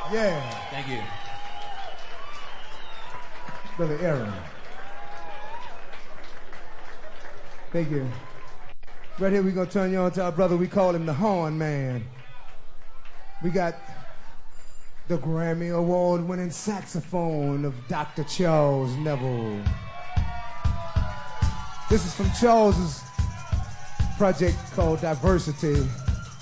Yeah. Thank you. Brother Aaron. Thank you. Right here, we're going to turn you on to our brother. We call him the Horn Man. We got the Grammy Award-winning saxophone of Dr. Charles Neville. This is from Charles's project called Diversity.